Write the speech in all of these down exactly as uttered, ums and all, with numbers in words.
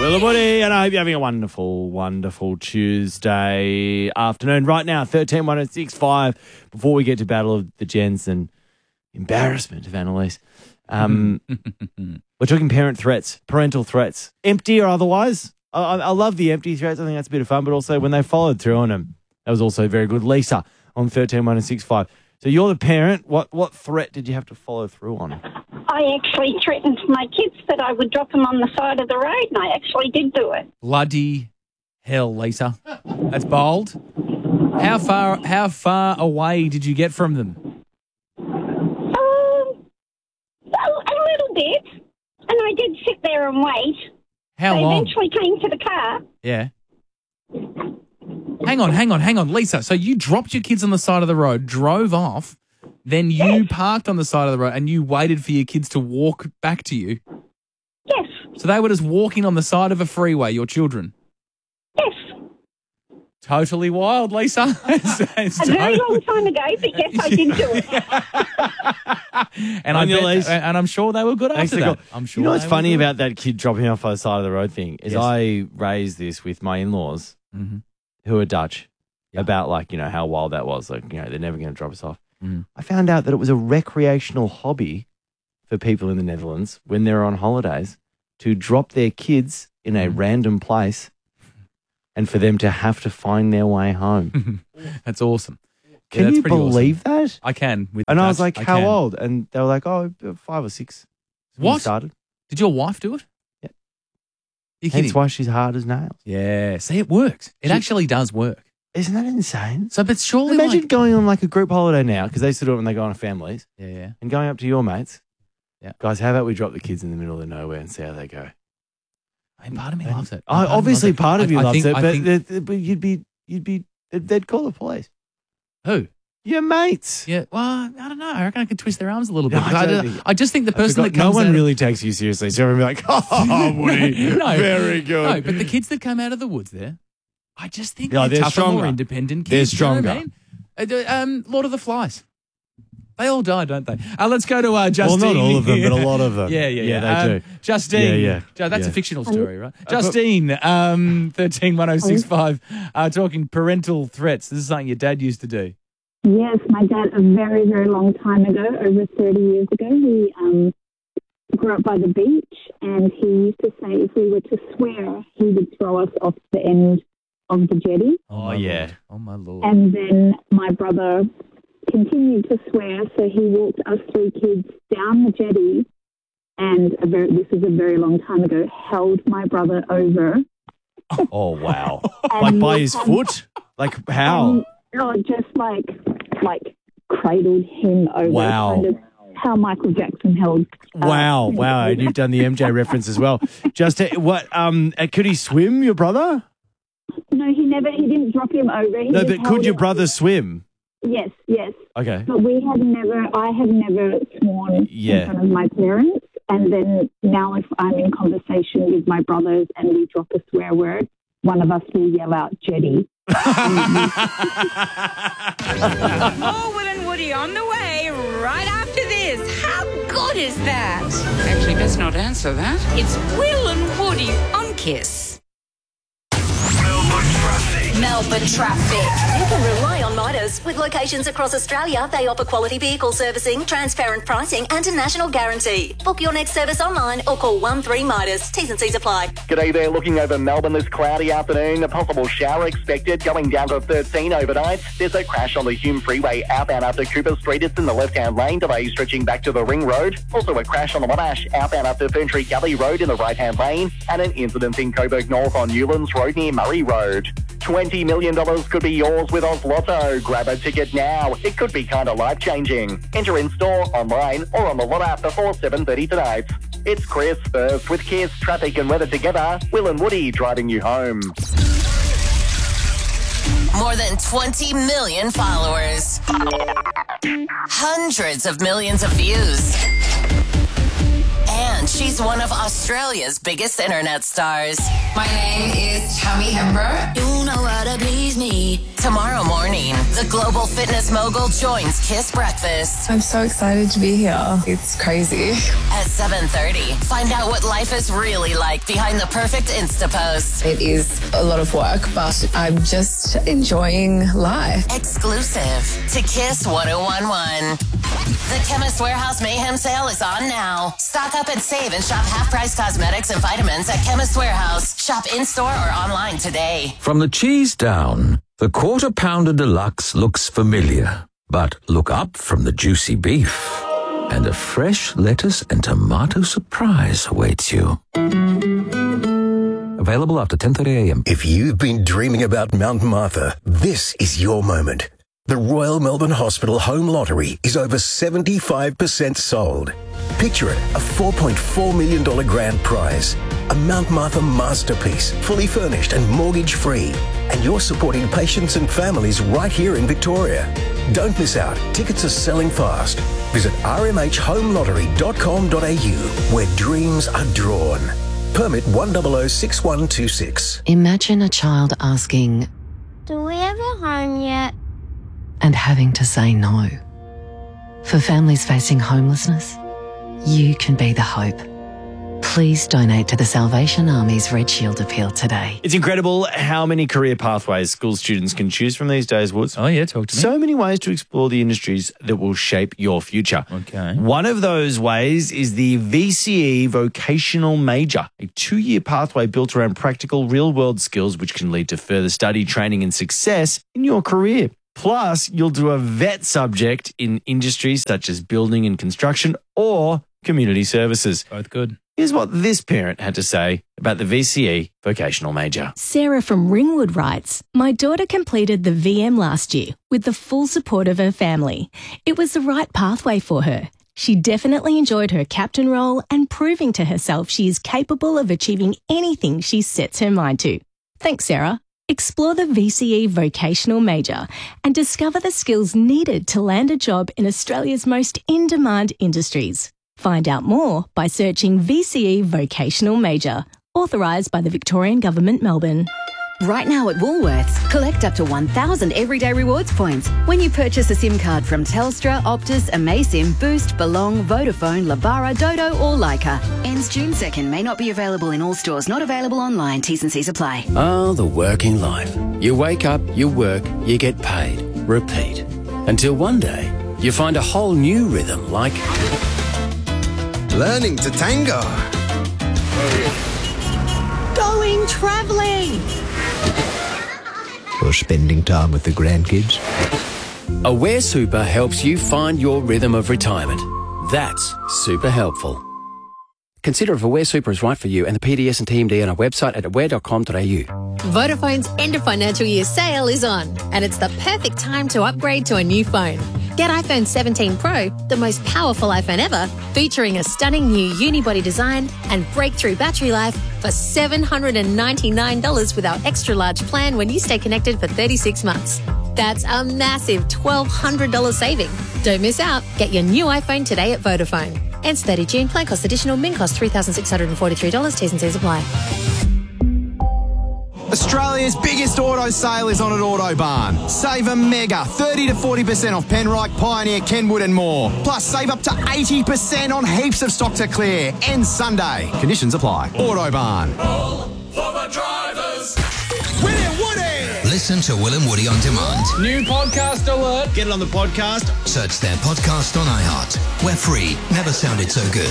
Will and Woody, and I hope you're having a wonderful, wonderful Tuesday afternoon. Right now, thirteen one oh six five, before we get to Battle of the Gens and embarrassment of Annalise. Um, we're talking parent threats, parental threats, empty or otherwise. I, I love the empty threats. I think that's a bit of fun, but also when they followed through on them, that was also very good. Lisa on thirteen one oh six five. So you're the parent. What what threat did you have to follow through on? I actually threatened my kids that I would drop them on the side of the road, and I actually did do it. Bloody hell, Lisa. That's bold. How far how far away did you get from them? Um, a, a little bit, and I did sit there and wait. How they long? eventually came to the car. Yeah. Hang on, hang on, hang on, Lisa. So you dropped your kids on the side of the road, drove off, then you Yes. parked on the side of the road and you waited for your kids to walk back to you. Yes, So they were just walking on the side of a freeway, your children. yes. Totally wild, Lisa. It's- it's A very totally- long time ago, but yes, I did do it. and, I On your bet, lease. and I'm sure they were good after Actually, that. cool. I'm sure. You know what's they were funny good. about that kid dropping off by the side of the road thing is Yes. I raised this with my in-laws Mhm. who are Dutch Yeah. about like, you know, how wild that was. Like, you know, they're never going to drop us off. Mhm. I found out that it was a recreational hobby for people in the Netherlands when they're on holidays to drop their kids in a Mhm. random place and for them to have to find their way home. That's awesome. Yeah, Can that's you pretty awesome. believe that? I can. With And I was Dutch, like, how can. old? And they were like, oh, five or six. when we What? started. Did your wife do it? Yeah. You kidding? Hence why she's hard as nails. Yeah. See, it works. It She- actually does work. Isn't that insane? So, but surely, Imagine like, going on like a group holiday now, because they used to do it when they go on families, yeah, yeah. and going up to your mates. Yeah. Guys, how about we drop the kids in the middle of nowhere and see how they go? I mean, part of me loves it. I, Part of me obviously, loves it. part of I- you I loves think- it, I but, think- the- the- but you'd be, you'd be, they'd they'd call the police. who? Your mates. Yeah. Well, I don't know. I reckon I could twist their arms a little bit. No, I I, don't don't- think- I just think the I person forgot- that comes no one out of- really takes you seriously. So everyone be like, oh, Woody, No. very good. No, but the kids that come out of the woods there, I just think Yeah, they're, they're tougher, more stronger. independent They're kids. You know what I stronger. mean? Uh, d- um, Lord of the Flies. They all die, don't they? Uh, let's go to uh, Well, Justine. not all of them, but a lot of them. Yeah, yeah, yeah. Yeah, they Um, do. Justine. Yeah, yeah, Jo- That's yeah. a fictional story, right? Justine, um, thirteen one oh six five, uh, talking parental threats. This is something your dad used to do. Yes, my dad, a very, very long time ago, over thirty years ago, we um, grew up by the beach, and he used to say if we were to swear, he would throw us off the end of the jetty. Oh, my yeah. Lord. Oh, my Lord. And then my brother continued to swear, so he walked us three kids down the jetty, and a very, this was a very long time ago, held my brother over. Oh, wow. And like by we his had- foot? Like how? Um, oh, just like like cradled him over. Wow. Kind of how Michael Jackson held. uh, Wow, him wow. over. And you've done the M J reference as well. Just uh, what, um, uh, could he swim, your brother? No, he never. He didn't drop him over. He No, just but held could your him brother over. swim? Yes, yes. Okay. But we had never. I had never sworn Yeah. in front of my parents, and then now if I'm in conversation with my brothers and we drop a swear word, one of us will yell out "Jetty." More Will and Woody on the way right after this. How good is that? Actually, let's not answer that. It's Will and Woody on Kiss. Melbourne traffic. You can rely on Midas. With locations across Australia, they offer quality vehicle servicing, transparent pricing, and a national guarantee. Book your next service online or call one three Midas. T's and C's apply. G'day there, looking over Melbourne this cloudy afternoon. A possible shower expected, going down to thirteen overnight. There's a crash on the Hume Freeway outbound after Cooper Street. It's in the left-hand lane, delay stretching back to the Ring Road. Also a crash on the Monash outbound after Ferntree Gully Road in the right-hand lane. And an incident in Coburg North on Newlands Road near Murray Road. twenty million dollars could be yours with Oz Lotto. Grab a ticket now. It could be kind of life-changing. Enter in store, online, or on the Lot app before seven thirty tonight. It's Chris first with Kiss, traffic and weather together. Will and Woody driving you home. More than twenty million followers. Hundreds of millions of views. And she's one of Australia's biggest internet stars. My name is Tammy Hembrow. You know how to please me. Tomorrow morning, the global fitness mogul joins Kiss Breakfast. I'm so excited to be here. It's crazy. At seven thirty, find out what life is really like behind the perfect Insta post. It is a lot of work, but I'm just enjoying life. Exclusive to Kiss one oh one one. The Chemist Warehouse Mayhem sale is on now. Stock up and save and shop half-price cosmetics and vitamins at Chemist Warehouse. Shop in-store or online today. From the cheese down, the Quarter Pounder Deluxe looks familiar. But look up from the juicy beef, and a fresh lettuce and tomato surprise awaits you. Available after ten thirty a.m. If you've been dreaming about Mount Martha, this is your moment. The Royal Melbourne Hospital Home Lottery is over seventy-five percent sold. Picture it, a four point four million dollars grand prize. A Mount Martha masterpiece, fully furnished and mortgage-free. And you're supporting patients and families right here in Victoria. Don't miss out. Tickets are selling fast. Visit r m h home lottery dot com dot a u, where dreams are drawn. Permit one zero zero six one two six. Imagine a child asking, "Do we have a home yet?" and having to say no. For families facing homelessness, you can be the hope. Please donate to the Salvation Army's Red Shield appeal today. It's incredible how many career pathways school students can choose from these days, Woods. Oh, yeah, talk to me. So many ways to explore the industries that will shape your future. Okay. One of those ways is the V C E Vocational Major, a two-year pathway built around practical, real-world skills which can lead to further study, training and success in your career. Plus, you'll do a vet subject in industries such as building and construction or community services. Both good. Here's what this parent had to say about the V C E Vocational Major. Sarah from Ringwood writes, "My daughter completed the V M last year with the full support of her family. It was the right pathway for her. She definitely enjoyed her captain role and proving to herself she is capable of achieving anything she sets her mind to. Thanks, Sarah." Explore the V C E Vocational Major and discover the skills needed to land a job in Australia's most in-demand industries. Find out more by searching V C E Vocational Major, authorised by the Victorian Government, Melbourne. Right now at Woolworths, collect up to one thousand Everyday Rewards points when you purchase a SIM card from Telstra, Optus, Amaysim, Boost, Belong, Vodafone, Labara, Dodo or Leica. Ends June second. May not be available in all stores. Not available online. T's and C's apply. Oh, the working life. You wake up, you work, you get paid. Repeat. Until one day, you find a whole new rhythm like... learning to tango. Going travelling. Or spending time with the grandkids. Aware Super helps you find your rhythm of retirement. That's super helpful. Consider if Aware Super is right for you and the P D S and T M D on our website at aware dot com dot a u. Vodafone's end of financial year sale is on, and it's the perfect time to upgrade to a new phone. Get iPhone seventeen Pro, the most powerful iPhone ever, featuring a stunning new unibody design and breakthrough battery life for seven hundred ninety-nine dollars with our extra large plan when you stay connected for thirty-six months. That's a massive twelve hundred dollars saving. Don't miss out. Get your new iPhone today at Vodafone. Ends thirtieth of June. Plan cost additional. Min cost three thousand six hundred forty-three dollars. T's and C's apply. Australia's biggest auto sale is on at Autobarn. Save a mega thirty to forty percent off Penrite, Pioneer, Kenwood and more. Plus save up to eighty percent on heaps of stock to clear. Ends Sunday. Conditions apply. Autobarn. All for the drivers. Will and Woody! Listen to Will and Woody on demand. New podcast alert. Get it on the podcast. Search their podcast on iHeart. We're free. Never sounded so good.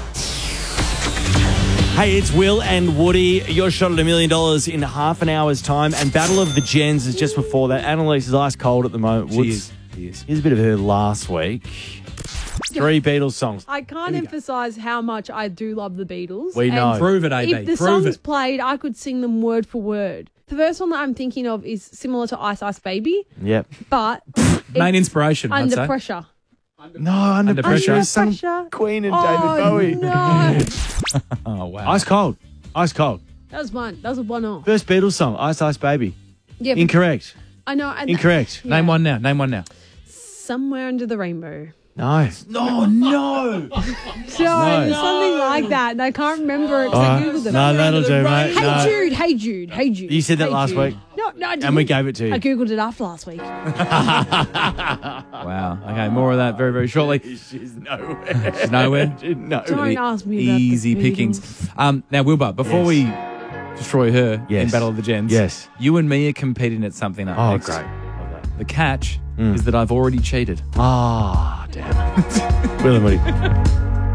Hey, it's Will and Woody. Your shot at a million dollars in half an hour's time. And Battle of the Gens is just before that. Annalise is ice cold at the moment. She Woods, is. She is. Here's a bit of her last week. Three Beatles songs. I can't emphasise how much I do love the Beatles. We know. And Prove it, A B. if the Prove songs it. played, I could sing them word for word. The first one that I'm thinking of is similar to Ice Ice Baby, Yep. but Main it's inspiration, I'd Under say. Pressure. No, Under, Under Pressure Pressure. is some Pressure. Queen and Oh, David Bowie. no. Oh, wow. Ice cold. Ice cold. That was one. That was a one-off. First Beatles song, Ice Ice Baby. Yeah, but- Incorrect. I know. And Incorrect. Yeah. Name one now. Name one now. Somewhere Under the Rainbow. No. No, no. So No. it's something like that. And I can't remember it. 'cause All I right. googled it. No, that'll do, mate. Hey No. Jude, hey Jude, hey Jude. You said that hey, last Jude. week. No, no, I didn't. And we gave it to you. I googled it after last week. Wow. Okay, more of that very, very shortly. She's nowhere. She's nowhere. no. Don't ask me about Easy the pickings. Um, now, Wilbur, before Yes. we destroy her in Yes. Battle of the Gens, Yes. you and me are competing at something up Oh, next. great. The catch Mm. is that I've already cheated. Ah, damn it. Will and Woody.